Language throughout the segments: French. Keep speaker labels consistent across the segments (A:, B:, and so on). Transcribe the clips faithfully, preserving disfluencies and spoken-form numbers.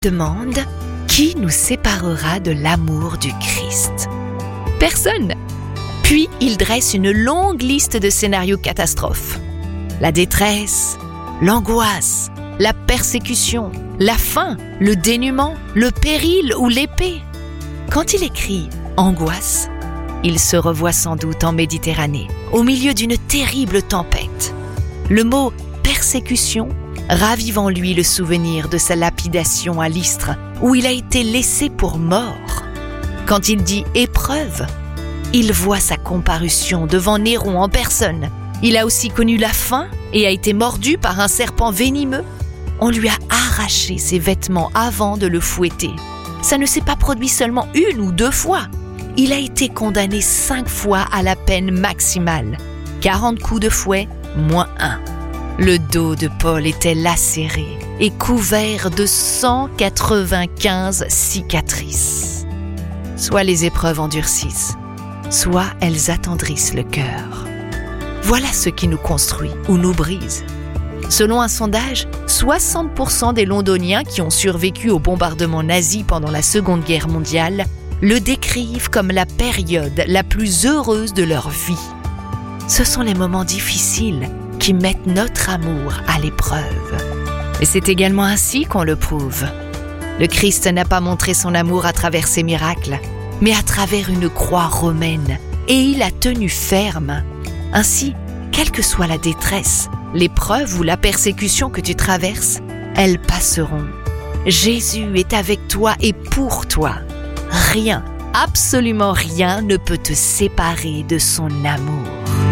A: demande qui nous séparera de l'amour du Christ. Personne. Puis il dresse une longue liste de scénarios catastrophes. La détresse, l'angoisse, la persécution, la faim, le dénuement, le péril ou l'épée. Quand il écrit « angoisse », il se revoit sans doute en Méditerranée, au milieu d'une terrible tempête. Le mot « persécution » ravive en lui le souvenir de sa lapidation à Lystre, où il a été laissé pour mort. Quand il dit « épreuve », il voit sa comparution devant Néron en personne. Il a aussi connu la faim et a été mordu par un serpent venimeux. On lui a arraché ses vêtements avant de le fouetter. Ça ne s'est pas produit seulement une ou deux fois. Il a été condamné cinq fois à la peine maximale. quarante coups de fouet, moins un. Le dos de Paul était lacéré et couvert de cent quatre-vingt-quinze cicatrices. Soit les épreuves endurcissent, soit elles attendrissent le cœur. Voilà ce qui nous construit ou nous brise. Selon un sondage, soixante pour cent des Londoniens qui ont survécu au bombardement nazi pendant la Seconde Guerre mondiale le décrivent comme la période la plus heureuse de leur vie. Ce sont les moments difficiles qui mettent notre amour à l'épreuve. Et c'est également ainsi qu'on le prouve. Le Christ n'a pas montré son amour à travers ses miracles, mais à travers une croix romaine, et il a tenu ferme. Ainsi, quelle que soit la détresse, l'épreuve ou la persécution que tu traverses, elles passeront. Jésus est avec toi et pour toi. Rien, absolument rien ne peut te séparer de son amour.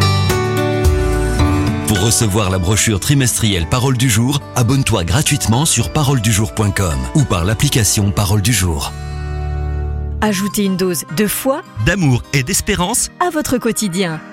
B: Pour recevoir la brochure trimestrielle Parole du jour, abonne-toi gratuitement sur parole du jour point com ou par l'application Parole du jour.
C: Ajoutez une dose de foi,
D: d'amour et d'espérance
C: à votre quotidien.